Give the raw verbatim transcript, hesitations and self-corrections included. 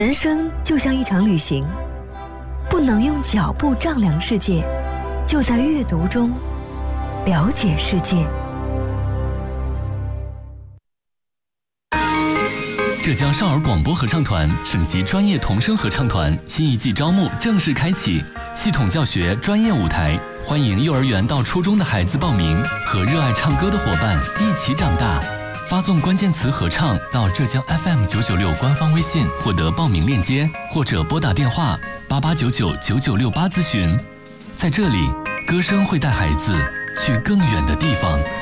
人生就像一场旅行，不能用脚步丈量世界，就在阅读中了解世界。 浙江少儿广播合唱团省级专业童声合唱团新一季招募正式开启，系统教学，专业舞台，欢迎幼儿园到初中的孩子报名，和热爱唱歌的伙伴一起长大。发送关键词合唱到浙江 F M 九九六官方微信获得报名链接，或者拨打电话八八九九九九六八咨询。在这里，歌声会带孩子去更远的地方。